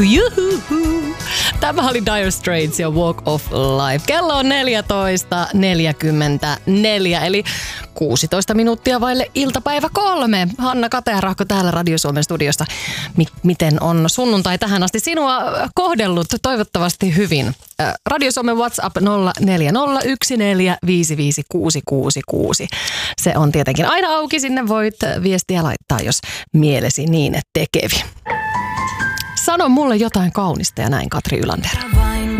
Juhu. Tämä oli Dire Straits ja Walk of Life. Kello on 14.44, eli 16 minuuttia vaille iltapäivä 3. Hanna Katearahko täällä Radio Suomen studiosta. Miten on sunnuntai tähän asti sinua kohdellut? Toivottavasti hyvin. Radio Suomen WhatsApp 0401455666. Se on tietenkin aina auki. Sinne voit viestiä laittaa, jos mielesi niin tekevi. Sano mulle jotain kaunista ja näin, Katri Ylander.